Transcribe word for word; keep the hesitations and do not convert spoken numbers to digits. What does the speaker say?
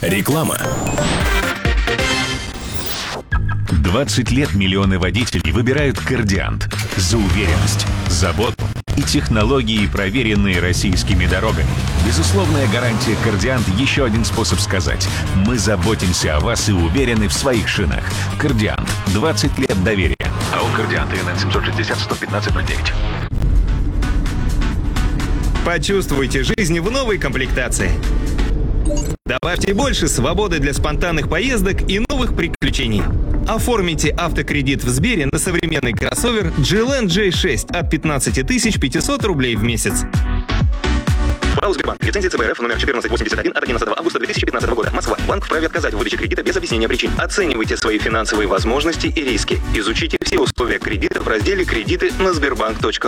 Реклама. двадцать лет миллионы водителей выбирают Кордиант за уверенность, заботу и технологии, проверенные российскими дорогами. Безусловная гарантия Кордиант – еще один способ сказать: мы заботимся о вас и уверены в своих шинах. Кордиант. двадцать лет доверия. АО «Кордиант» ИНН семьсот шестьдесят сто пятнадцать ноль девять. Почувствуйте жизнь в новой комплектации. Добавьте больше свободы для спонтанных поездок и новых приключений. Оформите автокредит в Сбере на современный кроссовер джи эл эн джей шесть от пятнадцать тысяч пятьсот рублей в месяц. ПАО «Сбербанк». Лицензия ЦБ РФ номер четырнадцать восемьдесят один от одиннадцатого августа две тысячи пятнадцатого года. Москва. Банк вправе отказать в выдаче кредита без объяснения причин. Оценивайте свои финансовые возможности и риски. Изучите все условия кредита в разделе «Кредиты» на сбербанк точка ру.